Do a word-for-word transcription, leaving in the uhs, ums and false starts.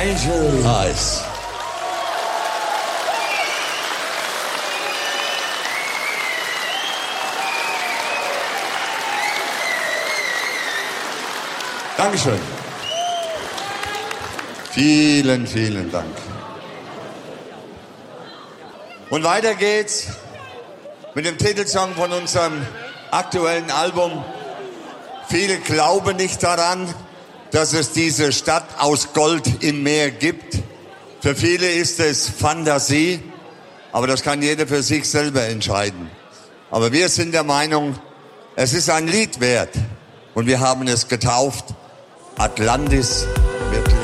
Angel Eyes. Dankeschön. Vielen, vielen Dank. Und weiter geht's mit dem Titelsong von unserem aktuellen Album. Viele glauben nicht daran, dass es diese Stadt aus Gold im Meer gibt. Für viele ist es Fantasie, aber das kann jeder für sich selber entscheiden. Aber wir sind der Meinung, es ist ein Lied wert und wir haben es getauft. Atlantis wird